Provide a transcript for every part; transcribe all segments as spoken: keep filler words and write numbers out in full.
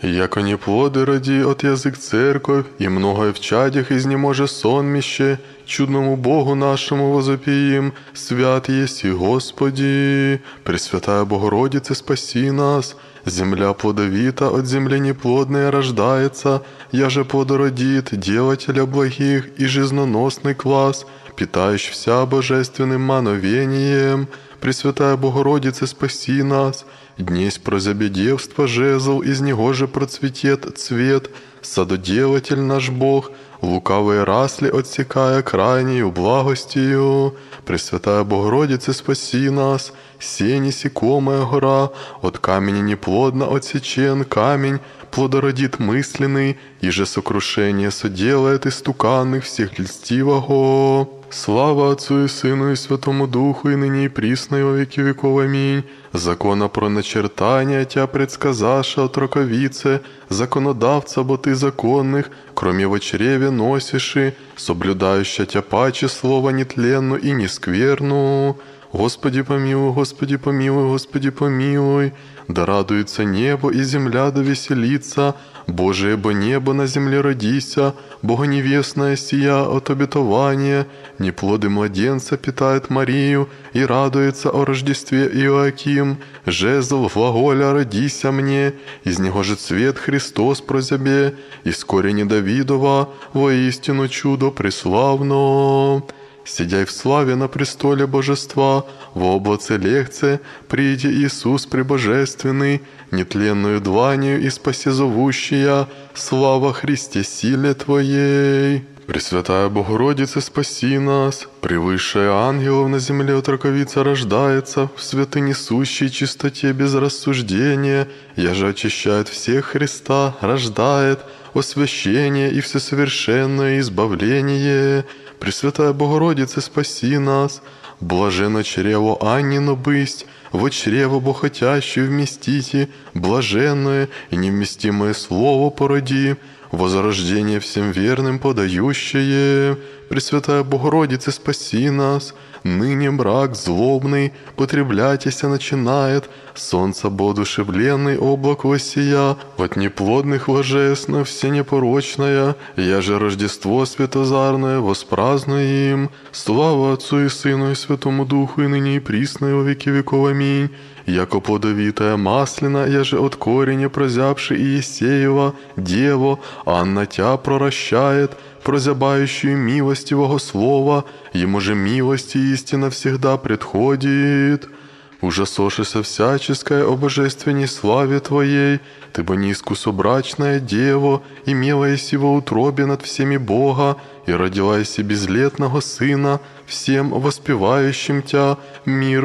Яко не плоды роди от язык церковь, и многое в чадях изнеможе сонмище, чудному Богу нашему возопиим, свят еси Господи. Пресвятая Богородице, спаси нас. Земля плодовита, от земли неплодная рождается, я же плодородит делателя благих и жизненосный класс, питающий вся божественным мановением. Пресвятая Богородице, спаси нас. Днесь прозябедевство жезл, из него же процветет цвет, садоделатель наш Бог, лукавые расли отсекая крайнею благостью. Пресвятая Богородице, спаси нас. Се несекомая гора, от камени неплодно отсечен камень, плодородит мысленный, и же сокрушение соделает истуканных всех льстивого. Слава Отцу и Сыну и Святому Духу, и ныне и присно, и во веки веков. Аминь. Закона про начертания Тя предсказаша от роковице, законодавца бо Ты законных, кроме во чреве носиши, соблюдающая Тя паче слова нетленну и нескверну. Господи помилуй, Господи помилуй, Господи помилуй. Да радуется небо и земля да веселится, Божие бо небо на земле родися, Богоневестная сия от обетования, неплоды младенца питает Марию и радуется о Рождестве Иоаким. Жезл глаголя родися мне, из него же цвет Христос прозябе, из корени Давидова воистину чудо преславно. Сидяй в славе на престоле божества, в облаце легце, приди Иисус пребожественный, нетленную дланью и спаси зовущая, слава Христе силе Твоей. Пресвятая Богородице, спаси нас, превысшая ангелов на земле от раковица рождается, в святыне сущей чистоте без рассуждения, я же очищает всех Христа, рождает, освящение и всесовершенное избавление. Пресвятая Богородице, спаси нас, блаженно чрево Аннино бысть, во чрево бохотящую вместите, блаженное и невместимое слово породи, возрождение всем верным подающее. Пресвятая Богородице, спаси нас, ныне мрак злобный, потреблятися начинает, солнце боодушевленный облак воссия, от неплодных ложесно все непорочная, я же Рождество святозарное воспразднуем. Слава Отцу и Сыну и Святому Духу, и ныне и присно, и во веки веков. Аминь. Яко плодовитая маслина, я же от кореня прозябши и Есеева, Дево, Анна Тя проращает, прозябающую милостивого слова, ему же милость и истина всегда предходит. Ужасошися всяческое о божественней славе Твоей, Ты бы неискусобрачная Дево, имела еси во утробе над всеми Бога, и родила еси безлетного Сына, всем воспевающим Тя, мир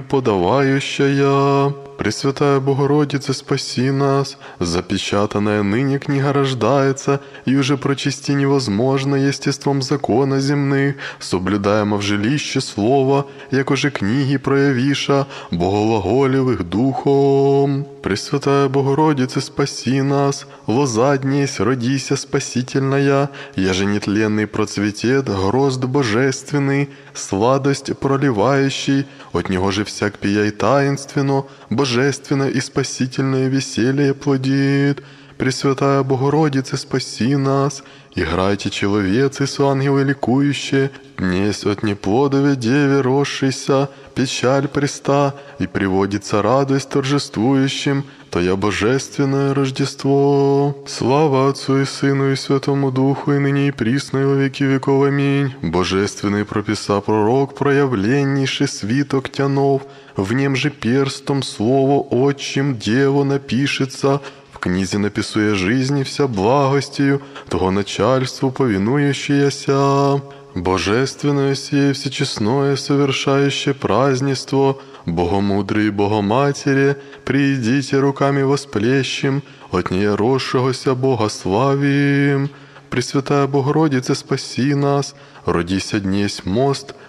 подавающая. Пресвятая Богородице, спаси нас, запечатанная ныне книга рождается, и уже прочести невозможно естеством закона земных, соблюдаемо в жилище слова, яко же книги проявиша, богоглаголевых духом. Пресвятая Богородице, спаси нас, лоза днесь родися спасительная, я же нетленный процветет грозд божественный, сладость проливающий, от него же всяк пияй таинственно, божественное и спасительное веселье плодит. Пресвятая Богородице, спаси нас, играйте человецы с ангелы ликующие, днесь от неплодове деве росшийся, печаль преста, и приводится радость торжествующим, то я божественное Рождество. Слава Отцу и Сыну и Святому Духу, и ныне и присно, и во веки веков. Аминь. Божественный прописа пророк, проявленнейший свиток тянов, в нем же перстом слово отчим Дево напишется, в книзе написуя жизни вся благостью, того начальству повинующаяся. Божественное сие всечестное совершающее празднество, Богомудрый Богоматере, приидите руками восплещем, от нее росшегося Бога славим. Пресвятая Богородице, спаси нас, родися днесь мост,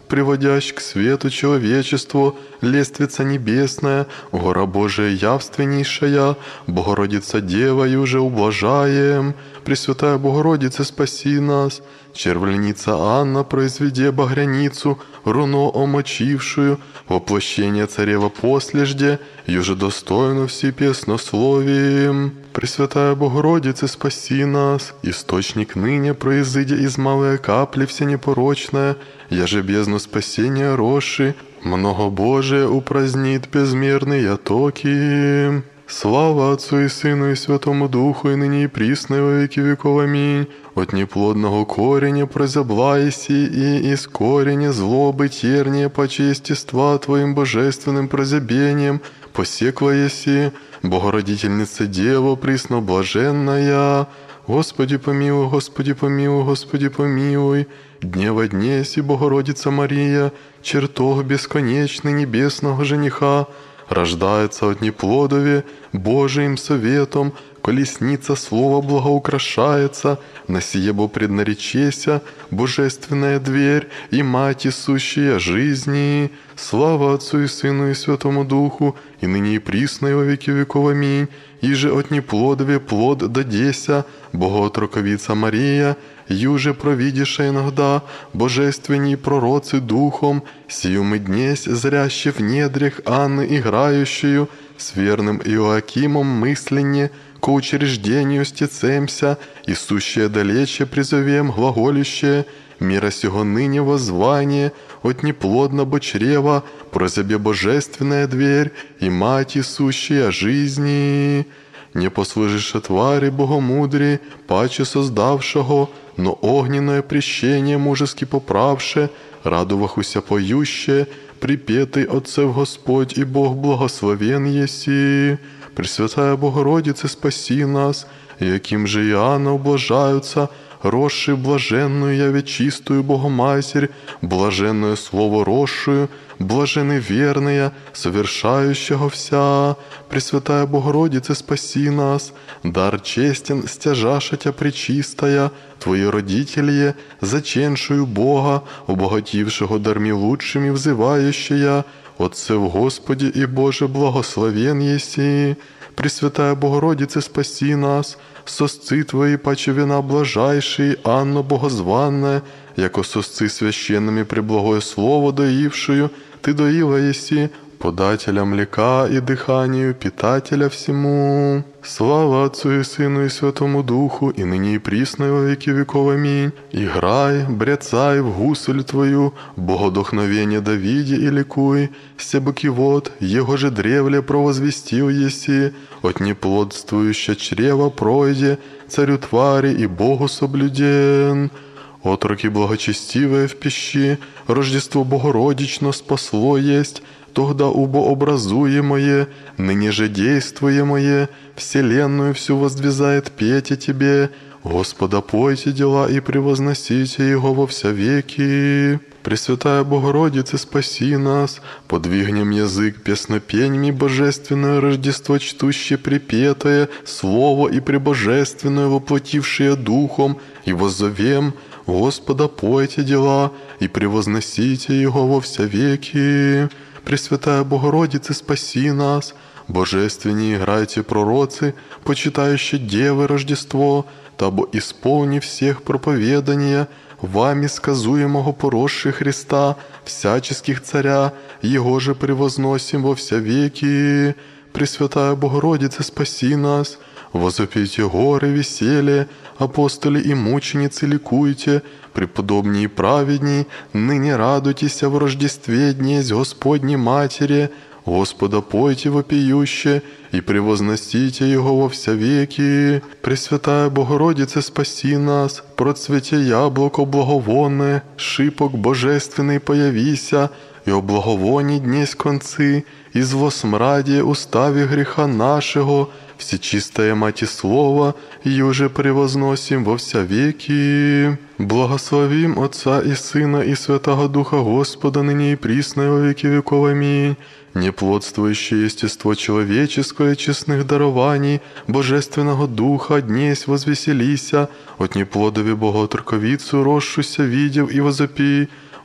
приводящ к свету человечеству, лествица небесная, гора Божия явственнейшая, Богородица Дева, и уже ублажаем. Пресвятая Богородица, спаси нас. Червленица Анна, произведи багряницу, руно омочившую, воплощение царева послежде, юже достойно все песнословием. Пресвятая Богородица, спаси нас. Источник ныне, произыдя из малой капли всенепорочная, яже бездну спасения росши, многобожие упразднит безмерные токи. Слава Отцу и Сыну и Святому Духу, и ныне и присно, и во веки веков. Аминь. От неплодного кореня прозяблайся, и из кореня злобы терния по естества Твоим божественным прозябением посекла еси, Богородительница Дева, присно блаженная. Господи помилуй, Господи помилуй, Господи помилуй. Днева днеси, Богородица Мария, чертог бесконечный небесного жениха, рождается от неплодове Божиим советом, колесница слова благоукрашается, на сиебо преднаречеся божественная дверь и мать сущая жизни. Слава Отцу и Сыну и Святому Духу, и ныне и присно, и во веки веков. Аминь. Иже от неплодове плод додеся, Богоотроковица Мария, юже провидиша иногда божественней пророцы духом, сию мы днесь зряще в недрях Анны играющую, с верным Иоакимом мысленне, ко учреждению стецемся, и сущее далече призовем глаголющее, мира сего ныне воззвание, от неплодного чрева, прозябе божественная дверь, и мать сущая жизни. Не послужише твари богомудрі, паче создавшого, но огненное прещение мужески поправше, радувахуся поюще, припетый Отцев Господь и Бог благословен еси. Пресвятая Богородице, спаси нас, и яким же Иоанна ублажаются, росши блаженную яве чистую Богоматерь, блаженное слово росшую, блажены верные, совершающего вся. Пресвятая Богородице, спаси нас, дар честен, стяжаша тя пречистая, Твои родители, заченшую Бога, обогатившего дарми лучшими взывающая, Отце в Господе и Боже благословен еси. Пресвятая Богородице, спаси нас, сосцы Твои, паче вина блажайшие, Анна Богозванная, яко сосцы священными преблагое слово доившую, Ты доила еси, подателя млека и дыханию, питателя всему. Слава Отцу и Сыну и Святому Духу, и ныне и присно, и во веки веков. Аминь. Играй, бряцай в гусель Твою, богодохновение Давиде и ликуй, себоки вот, Его же древле провозвестил еси, от неплодствующего чрева пройде, царю твари и Богу соблюден. Отроки благочестивые в пищи, Рождество Богородично спасло есть, тогда убообразуемое, ныне же действуемое, вселенную всю воздвизает петь о Тебе. Господа, пойте дела и превозносите Его во вся веки. Пресвятая Богородице, спаси нас, подвигнем язык песнопеньми божественное Рождество чтуще припетое, Слово и пребожественное воплотившее Духом, и воззовем: Господа, пойте дела и превозносите Его во вся веки. Пресвятая Богородице, спаси нас, божественнее играйте пророцы, почитающие Девы Рождество, табо исполни всех проповедания, вами сказуемого поросши Христа, всяческих царя, Его же превозносим во вся веки. Пресвятая Богородице, спаси нас, возопите горы веселье, апостоли и мученицы ликуйте, преподобней и праведней, ныне радуйтесь в Рождестве днесь Господней Матери, Господа пойте вопиюще и превозносите Его во вся веки. Пресвятая Богородице, спаси нас, процвете яблоко благовонное, шипок божественный появися, и о благовонии днесь концы, и зло смраде устави греха нашего, всечистая Мати Слова, и уже превозносим во вся веки. Благословим Отца и Сына и Святого Духа Господа, ныне и присно, и во веки веков. Аминь. Неплодствующее естество человеческое честных дарований, Божественного Духа, днесь возвеселися, от неплодове Богоотроковицу росшуся видев и возопи: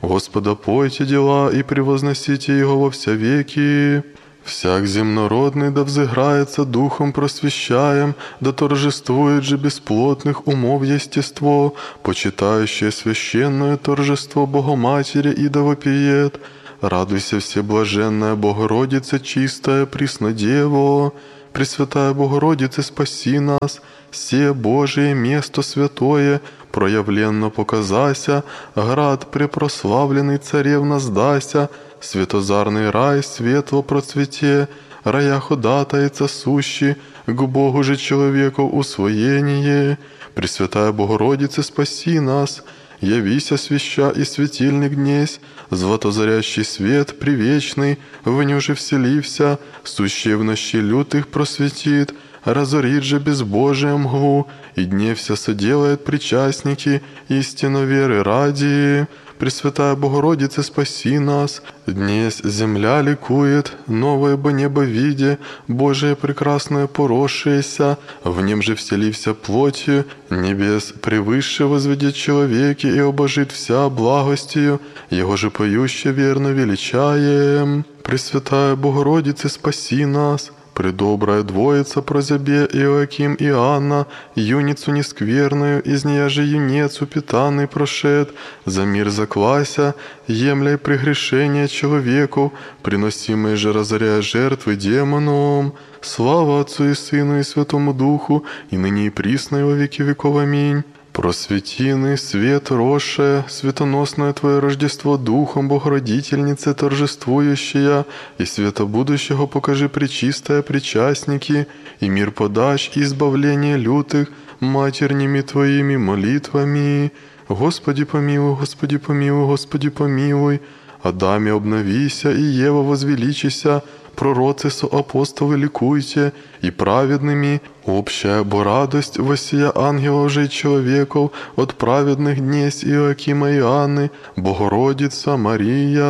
Господа пойте дела и превозносите Его во вся веки. Всяк земнородный да взыграется духом просвещаем, да торжествует же бесплотных умов естество, почитающее священное торжество Богоматери и да вопиет. Радуйся, Всеблаженная Богородица, чистая Преснодево, Пресвятая Богородица, спаси нас, се Божие место святое, проявленно показася, град препрославленный царевна сдася, светозарный рай светло процвете, рая ходатается сущий, к Богу же человеку усвоение. Пресвятая Богородица, спаси нас, явися свяща и светильник днесь, златозарящий свет привечный, в нюже вселився, сущий в нощи лютых просветит, разорит же безбожие мглу, и дне вся соделает причастники, истинно веры ради. Пресвятая Богородица, спаси нас, днесь земля ликует, новое бы небо виде, Божие прекрасное поросшееся, в нем же вселився плотью, небес превыше возведет человеки и обожит вся благостью, Его же поюще верно величаем. Пресвятая Богородица, спаси нас, предобрая двоица прозябе Иоаким и Анна, юницу нескверную, из нея же юнец упитанный прошед, за мир заклася, емля и прегрешения человеку, приносимые же разоряя жертвы демонам. Слава Отцу и Сыну и Святому Духу, и ныне и присно и во веки веков. Аминь. Просветины, свет росшее, светоносное Твое Рождество Духом Богородительницы торжествующая, и света будущего покажи пречистая причастники, и мир подач, и избавление лютых, матерними Твоими молитвами. Господи помилуй, Господи помилуй, Господи помилуй. Адаме обновися, и Ева возвеличися, пророцы со апостолы ликуйте, и праведными, общая бо радость воссия ангелов же и человеков, от праведных днесь Иоакима и Анны, Богородица Мария.